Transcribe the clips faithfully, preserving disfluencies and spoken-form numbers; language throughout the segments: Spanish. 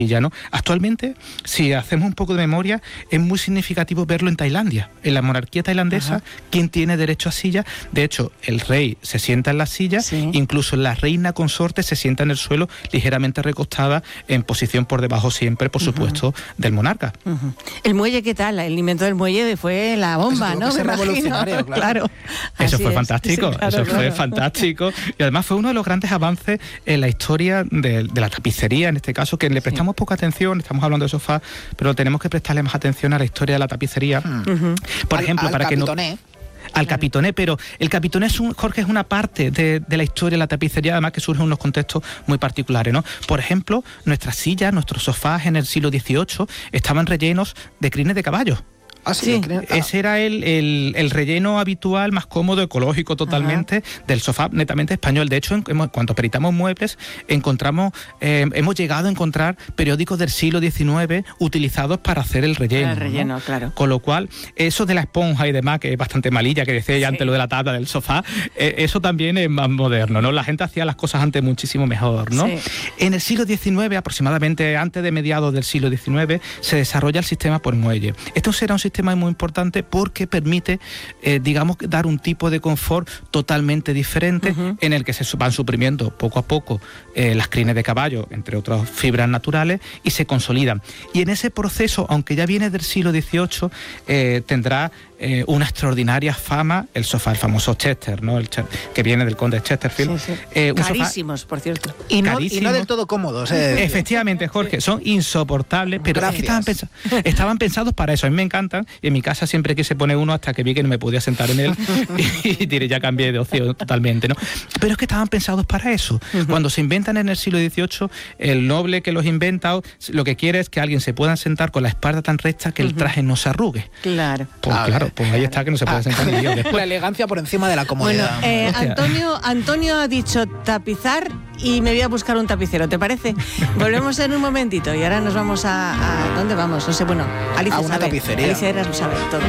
¿no? Actualmente, si hacemos un poco de memoria, es muy significativo verlo en Tailandia. En la monarquía tailandesa, ajá, quien tiene derecho a silla, de hecho, el rey se sienta en la silla, sí, incluso la reina consorte se sienta en el suelo, ligeramente recostada, en posición por debajo siempre, por supuesto, uh-huh, del monarca. Uh-huh. El muelle, ¿qué tal? El invento del muelle fue la bomba, ¿no? Que revolucionario, claro. claro. Eso fue es. fantástico, sí, claro, eso claro. fue fantástico. Y además fue uno de los grandes avances en la historia de, de la tapicería, en este caso, que le prestamos sí. poca atención, estamos hablando de sofá, pero tenemos que prestarle más atención a la historia de la tapicería. Uh-huh. Por al, ejemplo, al para capitoné. que no... Al capitoné, pero el capitoné es un, Jorge, es una parte de, de la historia de la tapicería, además que surge en unos contextos muy particulares, ¿no? Por ejemplo, nuestras sillas, nuestros sofás en el siglo dieciocho estaban rellenos de crines de caballo. Ah, sí, sí. Ah. Ese era el, el, el relleno habitual, más cómodo, ecológico totalmente, ajá, del sofá netamente español. De hecho, en, en cuanto peritamos muebles, encontramos, eh, hemos llegado a encontrar periódicos del siglo diecinueve utilizados para hacer el relleno. El relleno, ¿no? Claro. Con lo cual, eso de la esponja y demás, que es bastante malilla, que decía ya sí. antes lo de la tabla del sofá, eh, eso también es más moderno, ¿no? La gente hacía las cosas antes muchísimo mejor, ¿no? Sí. En el siglo diecinueve, aproximadamente antes de mediados del siglo diecinueve, se desarrolla el sistema por muelle. Esto será un sistema sistema muy importante porque permite, eh, digamos, dar un tipo de confort totalmente diferente, uh-huh, en el que se van suprimiendo poco a poco eh, las crines de caballo, entre otras fibras naturales, y se consolidan. Y en ese proceso, aunque ya viene del siglo dieciocho, eh, tendrá eh, una extraordinaria fama el sofá, el famoso Chester, ¿no? El Ch- que viene del conde de Chesterfield. Sí, sí. Eh, un Carísimos, sofá, por cierto. Y no, y no del todo cómodos. Eh. Efectivamente, Jorge, son insoportables, pero es que estaban, pens- estaban pensados para eso. A mí me encantan, y en mi casa siempre quise poner uno hasta que vi que no me podía sentar en él y, y diré, ya cambié de ocio totalmente, ¿no? Pero es que estaban pensados para eso. Uh-huh. Cuando se inventan en el siglo dieciocho, el noble que los inventa lo que quiere es que alguien se pueda sentar con la espalda tan recta que uh-huh, el traje no se arrugue. Claro. Pues ah, claro, pues ahí está, que no se puede ah, sentar ni Dios después. La elegancia por encima de la comodidad. Bueno, eh, Antonio, Antonio ha dicho tapizar y me voy a buscar un tapicero, ¿te parece? Volvemos en un momentito y ahora nos vamos a... a ¿dónde vamos? No sé, bueno, Alicia a una sabe. tapicería. Alicia Eras lo sabe todo.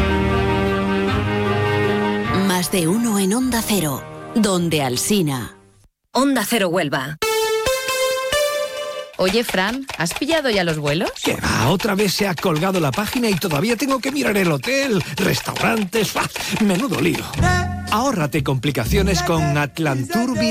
Más de uno en Onda Cero, donde Alsina. Onda Cero Huelva. Oye, Fran, ¿has pillado ya los vuelos? ¿Qué va? Otra vez se ha colgado la página y todavía tengo que mirar el hotel, restaurantes... ¡Ah! Menudo lío. Ahórrate complicaciones con Atlantur.